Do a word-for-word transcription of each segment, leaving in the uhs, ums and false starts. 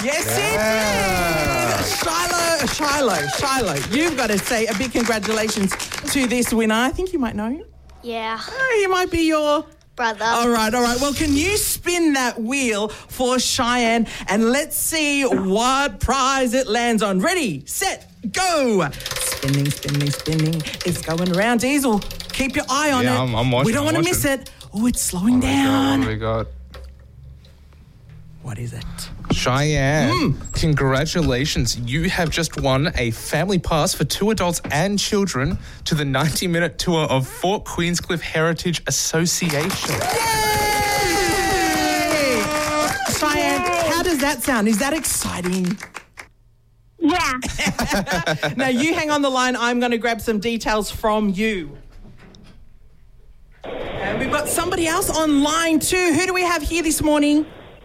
Yes, yeah. it did. Shiloh, Shiloh, Shiloh, you've got to say a big congratulations to this winner. I think you might know him. Yeah. Oh, he might be your... brother. All right, all right. Well, can you spin that wheel for Cheyenne and let's see what prize it lands on. Ready, set, go. Spinning, spinning, spinning. It's going around. Diesel, keep your eye on Yeah, it. I'm- I'm watching, We don't I'm want to miss watching. it. Oh, it's slowing What do we got? down. What do we got? What is it? Cheyenne, Mm. congratulations. You have just won a family pass for two adults and children to the ninety-minute tour of Fort Queenscliff Heritage Association. Yay! Cheyenne, how does that sound? Is that exciting? Yeah. Now, you hang on the line. I'm going to grab some details from you. And we've got somebody else on line too. Who do we have here this morning?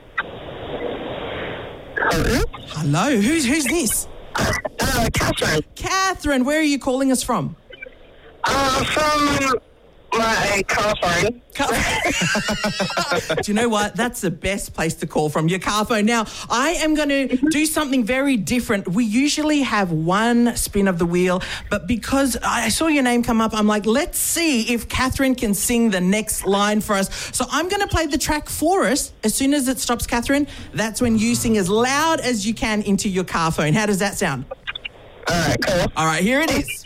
Hello? Hello, who's who's this? Uh, Catherine. Catherine, where are you calling us from? Uh, from my car phone. Do you know what? That's the best place to call from, your car phone. Now, I am going to do something very different. We usually have one spin of the wheel, but because I saw your name come up, I'm like, let's see if Catherine can sing the next line for us. So I'm going to play the track for us. As soon as it stops, Catherine, that's when you sing as loud as you can into your car phone. How does that sound? Alright, cool. All right, here it is.